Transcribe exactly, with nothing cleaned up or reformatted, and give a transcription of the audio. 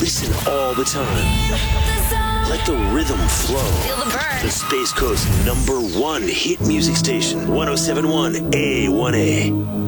Listen all the time. Let the rhythm flow. Feel the burn. The Space Coast number one hit music station, one oh seven point one A one A.